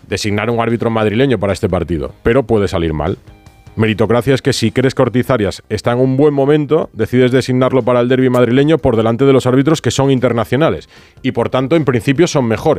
designar un árbitro madrileño para este partido, pero puede salir mal. Meritocracia es que si crees que Ortiz Arias está en un buen momento, decides designarlo para el derbi madrileño por delante de los árbitros que son internacionales y por tanto en principio son mejores.